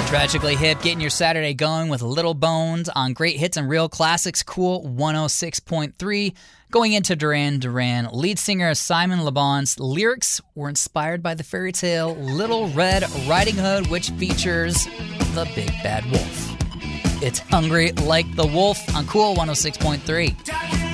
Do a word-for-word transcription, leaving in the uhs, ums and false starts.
Tragically Hip, getting your Saturday going with Little Bones on Great Hits and Real Classics, Cool one oh six point three. Going into Duran Duran, lead singer Simon Le Bon's lyrics were inspired by the fairy tale Little Red Riding Hood, which features the big bad wolf. It's Hungry Like the Wolf on Cool one oh six point three.